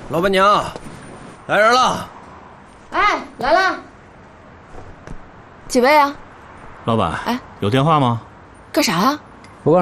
老板娘，来人了！ 哎，来了。 几位啊？ 老板， 哎， 有电话吗？ 干啥呀？